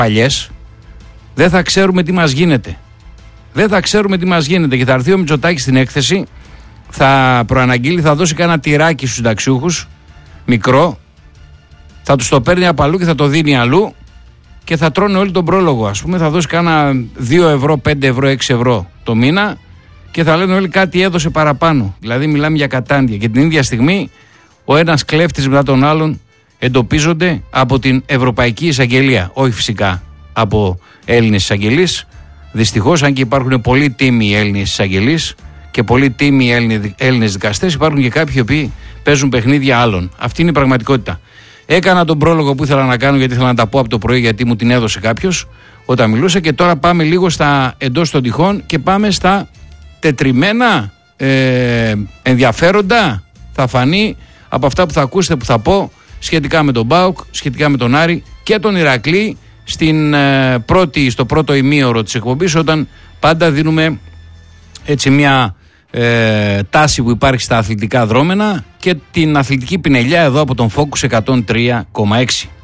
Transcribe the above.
παλιές, δεν θα ξέρουμε τι μας γίνεται. Δεν θα ξέρουμε τι μας γίνεται και θα έρθει ο Μητσοτάκης στην έκθεση, θα προαναγγείλει, θα δώσει κάνα τυράκι στους συνταξιούχους, μικρό, θα τους το παίρνει από αλλού και θα το δίνει αλλού και θα τρώνε όλοι τον πρόλογο, ας πούμε, θα δώσει κάνα 2 ευρώ, 5 ευρώ, 6 ευρώ το μήνα και θα λένε όλοι κάτι έδωσε παραπάνω. Δηλαδή μιλάμε για κατάντια και την ίδια στιγμή ο ένας κλέφτης μετά τον άλλον εντοπίζονται από την Ευρωπαϊκή Εισαγγελία, όχι φυσικά από Έλληνες εισαγγελείς. Δυστυχώς, αν και υπάρχουν πολύ τίμοι Έλληνες εισαγγελείς και πολύ τίμοι Έλληνες δικαστές, υπάρχουν και κάποιοι οι οποίοι παίζουν παιχνίδια άλλων. Αυτή είναι η πραγματικότητα. Έκανα τον πρόλογο που ήθελα να κάνω γιατί ήθελα να τα πω από το πρωί, γιατί μου την έδωσε κάποιος όταν μιλούσα, και τώρα πάμε λίγο στα εντός των τυχών και πάμε στα τετριμένα ενδιαφέροντα. Θα φανεί από αυτά που θα ακούσετε, που θα πω σχετικά με τον ΠΑΟΚ, σχετικά με τον Άρη και τον Ηρακλή στο πρώτο ημίωρο της εκπομπής, όταν πάντα δίνουμε έτσι μια τάση που υπάρχει στα αθλητικά δρόμενα και την αθλητική πινελιά εδώ από τον Focus 103,6.